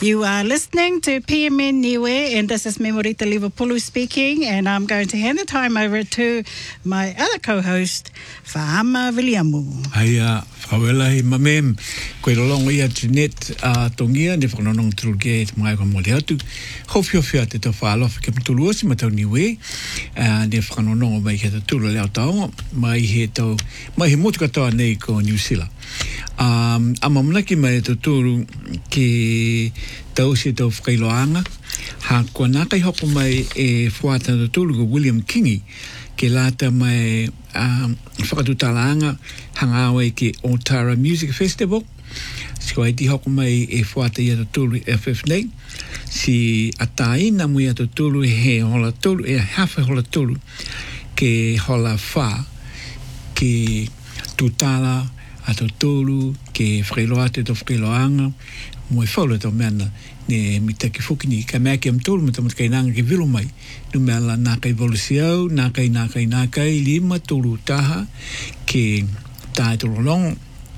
You are listening to PMN Niue, and this is Memorita Livapulu speaking, and I'm going to hand the time over to my other co-host, Fahama Viliamu. Haia, whawela he mamem, koe rolongo ia Jeanette tongia, ne whanonong tulge te mai kwa mole atu. Hofia te tau whaalofa ke mtulu osi matau Niue, ne whanonong mai ke te tulu leo tau, mai he motu katoa nei ko New Zealand. Amamanaki mai te tulu ke tau se tau whakailoanga, ha kua nākai hoko mai e whuata te tulu ko William Kingi, ke lata mai whakatutalaanga hangawe ke Otara Music Festival. Siko ai ti hoko mai e whuata ia te tulu FF nei, si ataina mui a te tulu he hola tulu, e hawha hola tulu, ke hola wha, ke tutala, a to tolu ke whakailoa te to whakailoanga mo e whaula tau meana ne mita ki whukini ka mea ke am tolu mita kai nanga ke vilo mai nu mea la nā kai volusiau nā kai lima tolu taha ke tae tolu longo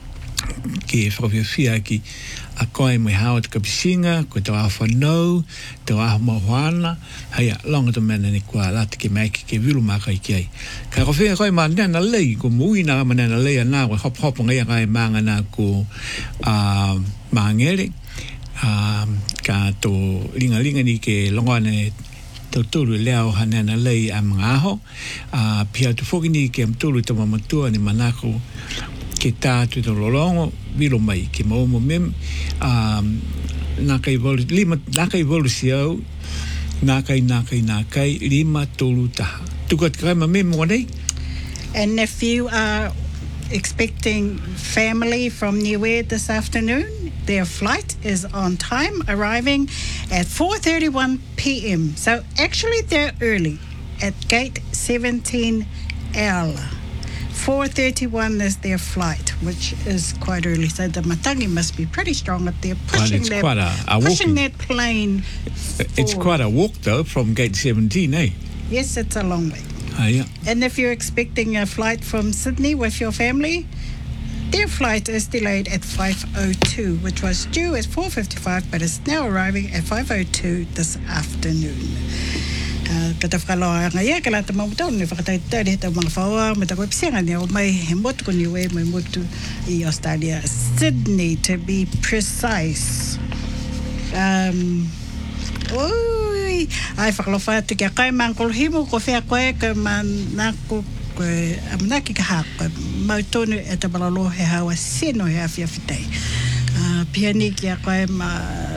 ke whakawhiawhia ki a koe mai hawa te kapisinga, koe tau awa whanau, tau awa mahuana, haia, longa tau mena ni kua lati ke maiki ke vilu maka i kiai. Ka kawhia koe maa nena lei, ko mui nā ma nena lei anā, koe hop ngai a kai maanga nā ko maangere, ka tō ringa ni ke longoane tau tolu leo ha nena lei a mga aho, pia tu whokini ke am tolu tau mamatua ni manako, ke tātu te lolongo, vilo mai, ke maumo mem, nā kai volusiau, nā kai, lima tolu taha. Tukat kai ma mem wanei? And if you are expecting family from Niue this afternoon, their flight is on time, arriving at 4:31 p.m. So actually they're early at gate 17L. 4:31 is their flight, which is quite early. So the matangi must be pretty strong up there, pushing that plane forward. It's quite a walk, though, from gate 17, eh? Yes, it's a long way. Yeah. And if you're expecting a flight from Sydney with your family, their flight is delayed at 5:02, which was due at 4:55, but is now arriving at 5:02 this afternoon. Kata whakaloanga ia, ka lata mautau, ne whakataitari he tau mga whaoa, me ta koe pisenga ne o mai he motu ko Niue, mai motu I Australia, Sydney to be precise. Ai whakalofa atu kia kai mangkolo himu, ko whea koe, ka manako, koe amanaki ka hako, mautonu e ta balalo he hawa seno he awhia whitei. Piani kia koe ma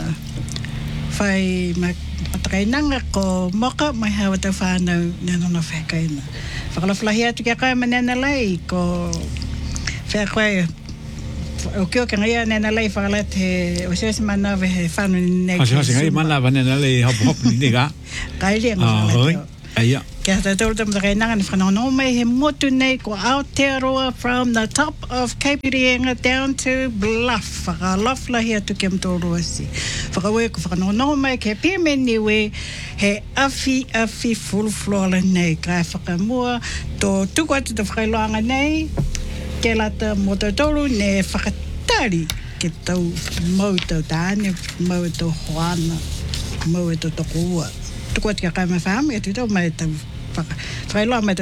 whai ma patakainanga ko moka mai hawa tau whānau nana whakaina. Whakalawhalahi atu kia koe ma nana lei ko whea koe o kio ka ngai nana lei whakalat he o sesi manawe he whānau ni nei. Hasi ngai manawa nana lei hop ni nega. Kairi anga whakalat. Aia. Kia hata tau tamu takainanga ni whanau mai he motu nei ko Aotearoa from the top of Cape Reinga down to Bluff. Whakalawhalahi atu kia mtoro si. Whakawe ko whanau mai ke PMN Niue he awhi fuluflola nei. Kai whakamua tō tuku atu te whakailoanga nei ke lata mo tau tolu ne whakatari ke tau mau tau tāne, mau tau hoana, mau tau toko ua. Tuku atu kia kai mai whahami atu tau mai tau whakailoa mai